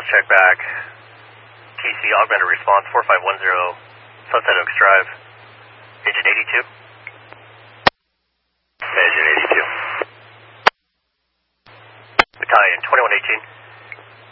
Miles, check back. TC, augmented response 4510, Sunset Oaks Drive, agent 82.